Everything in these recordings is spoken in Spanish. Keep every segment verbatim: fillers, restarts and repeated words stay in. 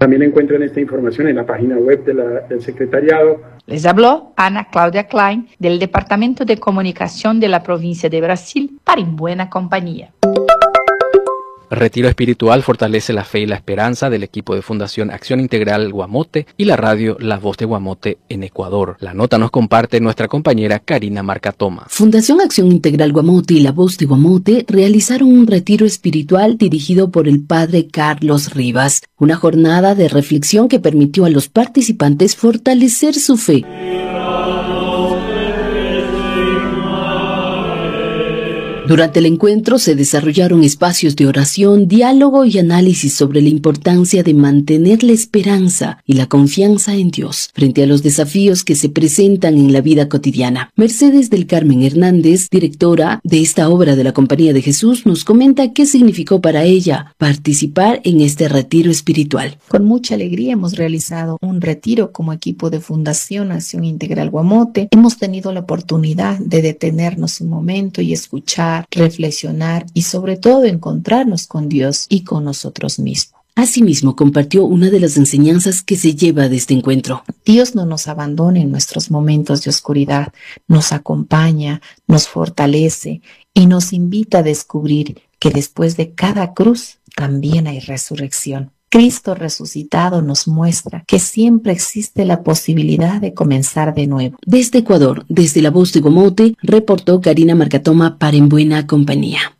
También encuentran esta información en la página web de la, del secretariado. Les habló Ana Claudia Klein del Departamento de Comunicación de la provincia de Brasil para En Buena Compañía. Retiro espiritual fortalece la fe y la esperanza del equipo de Fundación Acción Integral Guamote y la radio La Voz de Guamote en Ecuador. La nota nos comparte nuestra compañera Karina Marcatoma. Fundación Acción Integral Guamote y La Voz de Guamote realizaron un retiro espiritual dirigido por el padre Carlos Rivas, una jornada de reflexión que permitió a los participantes fortalecer su fe. Durante el encuentro se desarrollaron espacios de oración, diálogo y análisis sobre la importancia de mantener la esperanza y la confianza en Dios frente a los desafíos que se presentan en la vida cotidiana. Mercedes del Carmen Hernández, directora de esta obra de la Compañía de Jesús, nos comenta qué significó para ella participar en este retiro espiritual. Con mucha alegría hemos realizado un retiro como equipo de Fundación Acción Integral Guamote. Hemos tenido la oportunidad de detenernos un momento y escuchar, reflexionar y sobre todo encontrarnos con Dios y con nosotros mismos. Asimismo, compartió una de las enseñanzas que se lleva de este encuentro. Dios no nos abandona en nuestros momentos de oscuridad, nos acompaña, nos fortalece y nos invita a descubrir que después de cada cruz también hay resurrección. Cristo resucitado nos muestra que siempre existe la posibilidad de comenzar de nuevo. Desde Ecuador, desde La Voz de Guamote, reportó Karina Marcatoma para En Buena Compañía.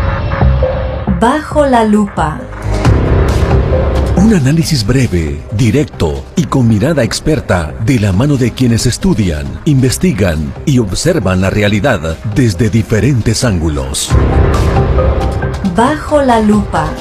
Bajo la lupa. Un análisis breve, directo y con mirada experta de la mano de quienes estudian, investigan y observan la realidad desde diferentes ángulos. Bajo la lupa.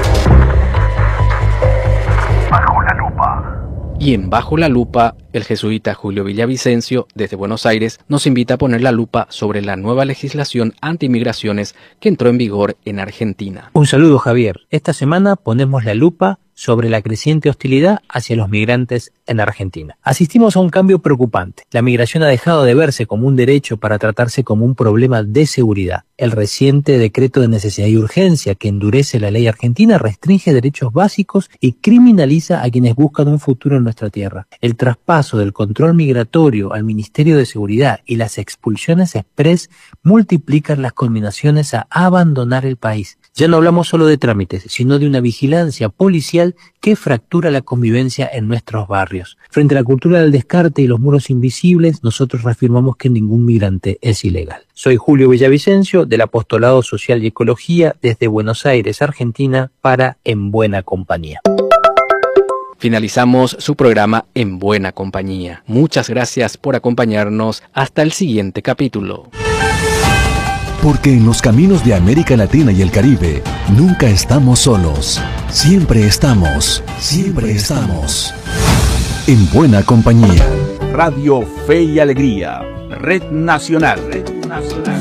Y en Bajo la Lupa, el jesuita Julio Villavicencio, desde Buenos Aires, nos invita a poner la lupa sobre la nueva legislación antimigraciones que entró en vigor en Argentina. Un saludo, Javier. Esta semana ponemos la lupa sobre la creciente hostilidad hacia los migrantes en Argentina. Asistimos a un cambio preocupante. La migración ha dejado de verse como un derecho para tratarse como un problema de seguridad. El reciente decreto de necesidad y urgencia que endurece la ley argentina restringe derechos básicos y criminaliza a quienes buscan un futuro en nuestra tierra. El traspaso del control migratorio al Ministerio de Seguridad y las expulsiones express multiplican las conminaciones a abandonar el país. Ya no hablamos solo de trámites, sino de una vigilancia policial que fractura la convivencia en nuestros barrios. Frente a la cultura del descarte y los muros invisibles, nosotros reafirmamos que ningún migrante es ilegal. Soy Julio Villavicencio, del Apostolado Social y Ecología, desde Buenos Aires, Argentina, para En Buena Compañía. Finalizamos su programa En Buena Compañía. Muchas gracias por acompañarnos. Hasta el siguiente capítulo. Porque en los caminos de América Latina y el Caribe, nunca estamos solos. Siempre estamos, siempre estamos. En Buena Compañía. Radio Fe y Alegría, Red Nacional. Red Nacional.